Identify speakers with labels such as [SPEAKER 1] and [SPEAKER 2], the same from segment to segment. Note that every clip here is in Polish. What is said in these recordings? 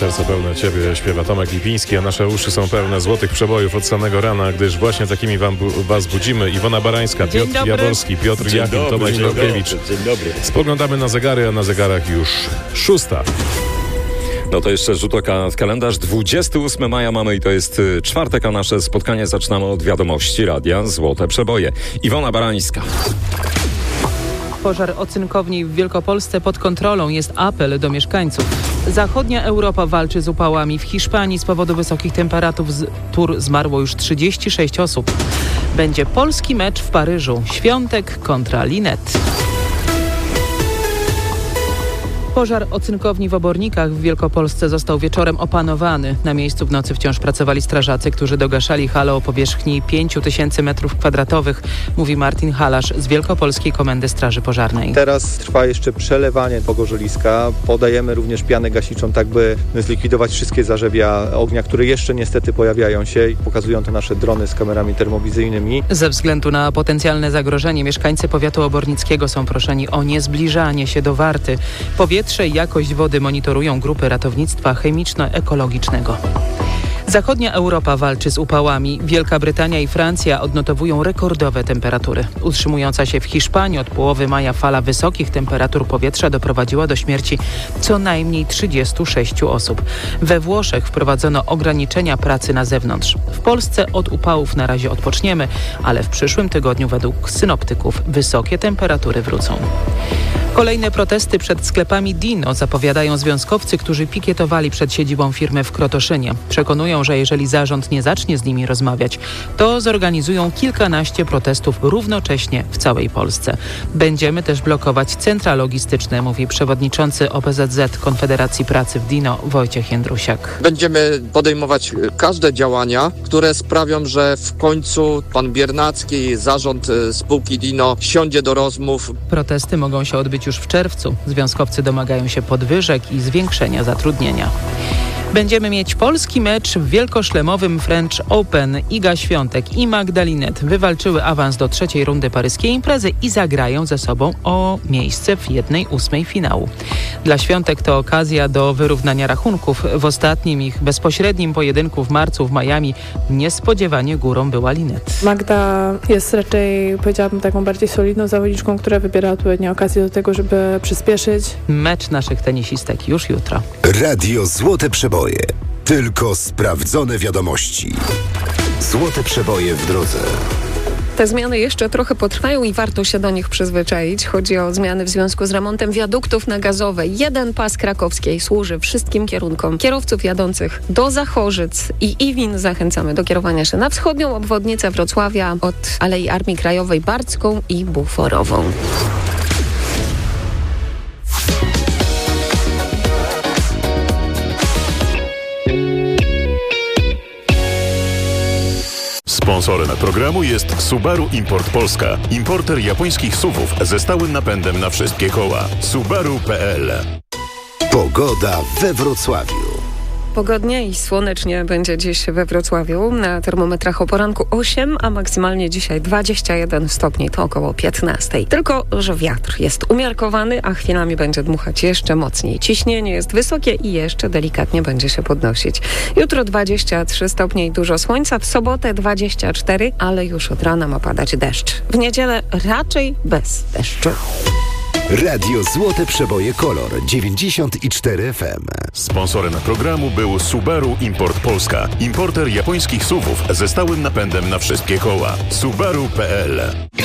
[SPEAKER 1] serce pełne Ciebie śpiewa Tomek Lipiński, a nasze uszy są pełne złotych przebojów od samego rana, gdyż właśnie takimi Was budzimy. Iwona Barańska, Piotr Jaworski, Piotr Jachim, Tomasz Leokiewicz.
[SPEAKER 2] Dzień dobry.
[SPEAKER 1] Spoglądamy na zegary, a na zegarach już 6.
[SPEAKER 2] No to jeszcze rzut oka na kalendarz. 28 maja mamy i to jest czwartek, a nasze spotkanie zaczynamy od wiadomości Radia Złote Przeboje. Iwona Barańska.
[SPEAKER 3] Pożar ocynkowni w Wielkopolsce pod kontrolą. Jest apel do mieszkańców. Zachodnia Europa walczy z upałami. W Hiszpanii z powodu wysokich temperatur zmarło już 36 osób. Będzie polski mecz w Paryżu. Świątek kontra Linet. Pożar ocynkowni w Obornikach w Wielkopolsce został wieczorem opanowany. Na miejscu w nocy wciąż pracowali strażacy, którzy dogaszali halę o powierzchni 5000 m2, mówi Martin Halasz z Wielkopolskiej Komendy Straży Pożarnej.
[SPEAKER 4] Teraz trwa jeszcze przelewanie pogorzeliska. Podajemy również pianę gaśniczą, tak by zlikwidować wszystkie zarzewia ognia, które jeszcze niestety pojawiają się i pokazują to nasze drony z kamerami termowizyjnymi.
[SPEAKER 3] Ze względu na potencjalne zagrożenie mieszkańcy powiatu obornickiego są proszeni o niezbliżanie się do Warty. Powietrze i jakość wody monitorują grupy ratownictwa chemiczno-ekologicznego. Zachodnia Europa walczy z upałami. Wielka Brytania i Francja odnotowują rekordowe temperatury. Utrzymująca się w Hiszpanii od połowy maja fala wysokich temperatur powietrza doprowadziła do śmierci co najmniej 36 osób. We Włoszech wprowadzono ograniczenia pracy na zewnątrz. W Polsce od upałów na razie odpoczniemy, ale w przyszłym tygodniu według synoptyków wysokie temperatury wrócą. Kolejne protesty przed sklepami Dino zapowiadają związkowcy, którzy pikietowali przed siedzibą firmy w Krotoszynie. Przekonują, że jeżeli zarząd nie zacznie z nimi rozmawiać, to zorganizują kilkanaście protestów równocześnie w całej Polsce. Będziemy też blokować centra logistyczne, mówi przewodniczący OPZZ Konfederacji Pracy w Dino Wojciech Jędrusiak.
[SPEAKER 5] Będziemy podejmować każde działania, które sprawią, że w końcu pan Biernacki, zarząd spółki Dino siądzie do rozmów.
[SPEAKER 3] Protesty mogą się odbyć już w czerwcu. Związkowcy domagają się podwyżek i zwiększenia zatrudnienia. Będziemy mieć polski mecz w wielkoszlemowym French Open. Iga Świątek i Magda Linet wywalczyły awans do trzeciej rundy paryskiej imprezy i zagrają ze sobą o miejsce w 1/8 finału. Dla Świątek to okazja do wyrównania rachunków. W ostatnim ich bezpośrednim pojedynku w marcu w Miami niespodziewanie górą była Linet.
[SPEAKER 6] Magda jest raczej, powiedziałabym, taką bardziej solidną zawodniczką, która wybiera odpowiednie okazje do tego, żeby przyspieszyć.
[SPEAKER 3] Mecz naszych tenisistek już jutro.
[SPEAKER 7] Radio Złote Przeboje. Tylko sprawdzone wiadomości. Złote przeboje w drodze.
[SPEAKER 8] Te zmiany jeszcze trochę potrwają i warto się do nich przyzwyczaić. Chodzi o zmiany w związku z remontem wiaduktów na Gazowej. Jeden pas krakowskiej służy wszystkim kierunkom. Kierowców jadących do Zachorzyc i Iwin zachęcamy do kierowania się na wschodnią obwodnicę Wrocławia od Alei Armii Krajowej Barcką i Buforową.
[SPEAKER 9] Sponsorem programu jest Subaru Import Polska. Importer japońskich SUV-ów ze stałym napędem na wszystkie koła. Subaru.pl.
[SPEAKER 7] Pogoda we Wrocławiu.
[SPEAKER 8] Pogodnie i słonecznie będzie dziś we Wrocławiu. Na termometrach o poranku 8, a maksymalnie dzisiaj 21 stopni, to około 15. Tylko że wiatr jest umiarkowany, a chwilami będzie dmuchać jeszcze mocniej. Ciśnienie jest wysokie i jeszcze delikatnie będzie się podnosić. Jutro 23 stopnie i dużo słońca, w sobotę 24, ale już od rana ma padać deszcz. W niedzielę raczej bez deszczu.
[SPEAKER 7] Radio Złote Przeboje Kolor 94 FM.
[SPEAKER 9] Sponsorem programu był Subaru Import Polska. Importer japońskich SUV-ów ze stałym napędem na wszystkie koła. Subaru.pl.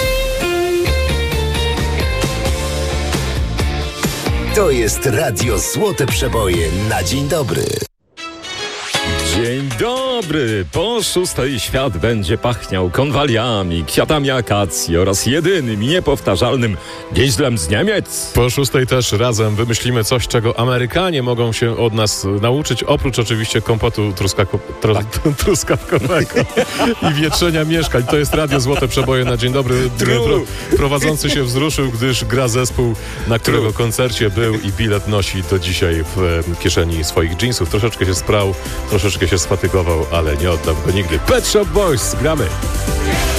[SPEAKER 7] To jest Radio Złote Przeboje na dzień dobry.
[SPEAKER 2] Dzień dobry! Po 6 świat będzie pachniał konwaliami, kwiatami akacji oraz jedynym i niepowtarzalnym dieslem z Niemiec.
[SPEAKER 1] Po 6 też razem wymyślimy coś, czego Amerykanie mogą się od nas nauczyć, oprócz oczywiście kompotu truskawkowego i wietrzenia mieszkań. To jest Radio Złote Przeboje na dzień dobry. Prowadzący się wzruszył, gdyż gra zespół, na którego koncercie był i bilet nosi do dzisiaj w kieszeni swoich dżinsów. Troszeczkę się sprał, troszeczkę się sfatygował, ale nie oddam go nigdy. Pet Shop Boys, gramy!